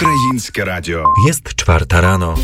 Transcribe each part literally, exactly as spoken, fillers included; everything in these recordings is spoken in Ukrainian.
Українське радіо. Jest czwarta rano.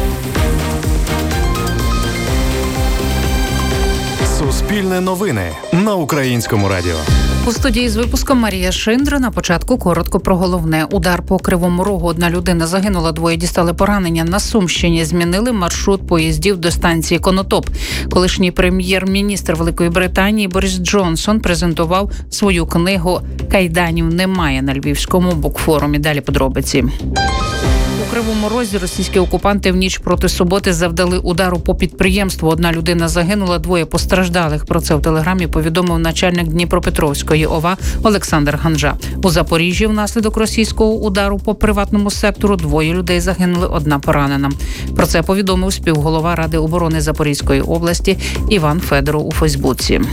Суспільне новини на Українському радіо. У студії з випуском Марія Шиндра. На початку коротко про головне. Удар по Кривому Рогу. Одна людина загинула, двоє дістали поранення. На Сумщині змінили маршрут поїздів до станції Конотоп. Колишній прем'єр-міністр Великої Британії Борис Джонсон презентував свою книгу «Кайданів немає» на Львівському букфорумі. Далі подробиці. У Кривому Розі російські окупанти в ніч проти суботи завдали удару по підприємству. Одна людина загинула, двоє постраждалих. Про це в телеграмі повідомив начальник Дніпропетровської ОВА Олександр Ганжа. У Запоріжжі внаслідок російського удару по приватному сектору двоє людей загинули, одна поранена. Про це повідомив співголова Ради оборони Запорізької області Іван Федоров у Фейсбуці.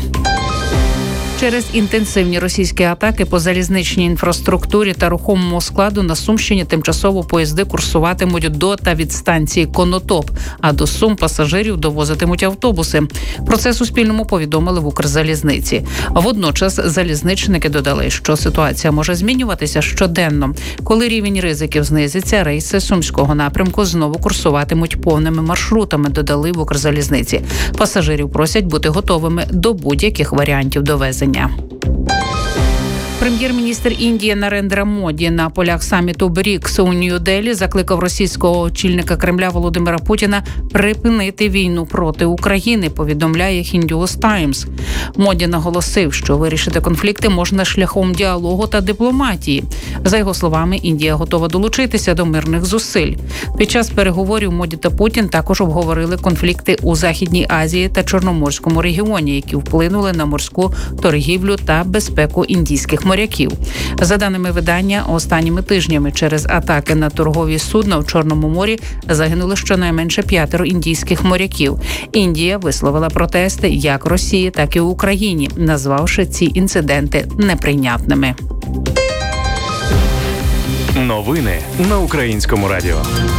Через інтенсивні російські атаки по залізничній інфраструктурі та рухомому складу на Сумщині тимчасово поїзди курсуватимуть до та від станції Конотоп, а до Сум пасажирів довозитимуть автобуси. Про це Суспільному повідомили в Укрзалізниці. Водночас залізничники додали, що ситуація може змінюватися щоденно. Коли рівень ризиків знизиться, рейси Сумського напрямку знову курсуватимуть повними маршрутами, додали в Укрзалізниці. Пасажирів просять бути готовими до будь-яких варіантів довезення. Прем'єр-міністр Індії Нарендра Моді на полях саміту БРІКС у Нью-Делі закликав російського очільника Кремля Володимира Путіна припинити війну проти України, повідомляє Hindus Times. Моді наголосив, що вирішити конфлікти можна шляхом діалогу та дипломатії. За його словами, Індія готова долучитися до мирних зусиль. Під час переговорів Моді та Путін також обговорили конфлікти у Західній Азії та Чорноморському регіоні, які вплинули на морську торгівлю та безпеку індійських моряків. За даними видання, останніми тижнями через атаки на торгові судна в Чорному морі загинули щонайменше п'ятеро індійських моряків. Індія висловила протести як Росії, так і Україні, назвавши ці інциденти неприйнятними. Новини на Українському радіо.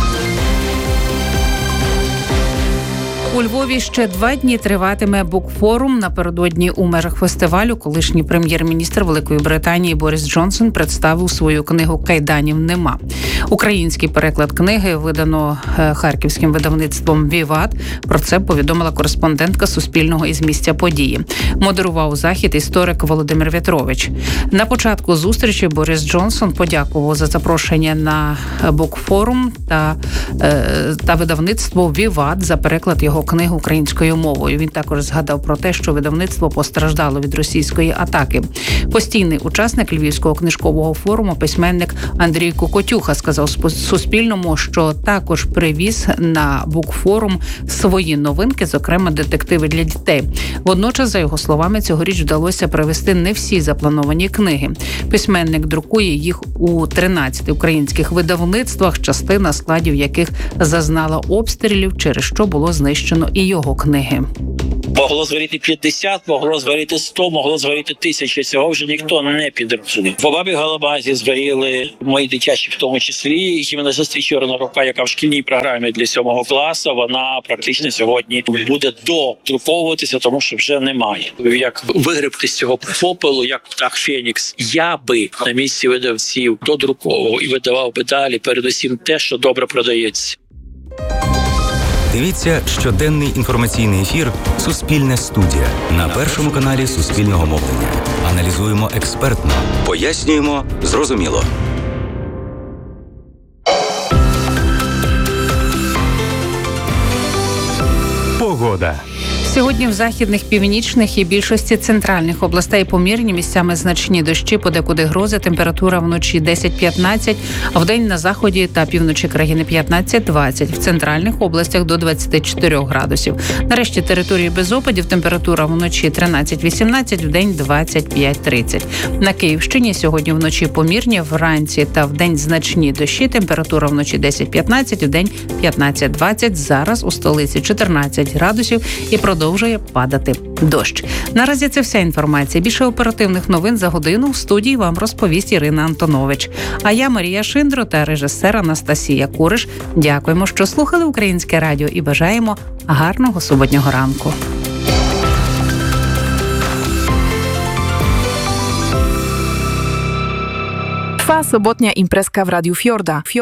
У Львові ще два дні триватиме букфорум. Напередодні у межах фестивалю колишній прем'єр-міністр Великої Британії Борис Джонсон представив свою книгу «Кайданів нема». Український переклад книги видано харківським видавництвом «Віват». Про це повідомила кореспондентка Суспільного із місця події. Модерував захід історик Володимир В'ятрович. На початку зустрічі Борис Джонсон подякував за запрошення на букфорум та, та видавництво «Віват» за переклад його книгу українською мовою. Він також згадав про те, що видавництво постраждало від російської атаки. Постійний учасник Львівського книжкового форуму, письменник Андрій Кокотюха, сказав Суспільному, що також привіз на букфорум свої новинки, зокрема детективи для дітей. Водночас, за його словами, цьогоріч вдалося привезти не всі заплановані книги. Письменник друкує їх у тринадцяти українських видавництвах, частина складів яких зазнала обстрілів, через що було знищено і його книги. Могло згоріти п'ятдесят, могло згоріти сто, могло згоріти тисяча. Цього вже ніхто не підрозумів. В Бабі Галабазі згоріли мої дитячі, в тому числі гімназистська «Чорна рука», яка в шкільній програмі для сьомого класу, вона практично сьогодні буде додруковуватися, тому що вже немає. Як вигребти з цього попелу, як птах Фенікс, я би на місці видавців додруковував і видавав би далі, передусім те, що добре продається. Дивіться щоденний інформаційний ефір «Суспільне студія» на Першому каналі Суспільного мовлення. Аналізуємо експертно, пояснюємо зрозуміло. Погода. Сьогодні в західних, північних і більшості центральних областей помірні, місцями значні дощі, подекуди грози, температура вночі десять-п'ятнадцять, а вдень на заході та півночі країни п'ятнадцять-двадцять, в центральних областях до двадцять чотири градусів. Нарешті території без опадів, температура вночі тринадцять-вісімнадцять, вдень двадцять п'ять-тридцять. На Київщині сьогодні вночі помірні, вранці та вдень значні дощі, температура вночі десять-п'ятнадцять, вдень п'ятнадцять-двадцять, зараз у столиці чотирнадцять градусів і продовжує продовжує падати дощ. Наразі це вся інформація. Більше оперативних новин за годину в студії вам розповість Ірина Антонович. А я, Марія Шиндро, та режисер Анастасія Куриш. Дякуємо, що слухали Українське радіо і бажаємо гарного суботнього ранку. Trwa sobotnia imprezka w Radiu Fiorda.